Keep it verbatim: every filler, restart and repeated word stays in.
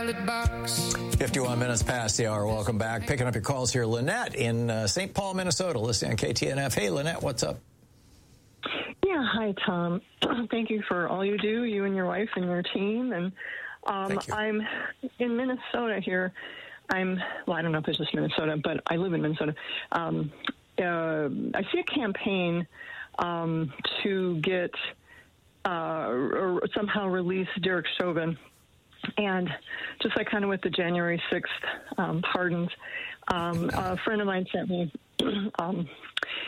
ballot box. fifty-one minutes past the hour. Welcome back. Picking up your calls here. Lynette in uh, Saint Paul, Minnesota, listening on K T N F. Hey, Lynette, what's up? Yeah, hi, Tom. Thank you for all you do, you and your wife and your team. And um, I'm in Minnesota here. I'm, well, I don't know if it's just Minnesota, but I live in Minnesota. Um, uh, I see a campaign um, to get uh, or somehow release Derek Chauvin. And just like kind of with the January sixth um, pardons, um, a friend of mine sent me um,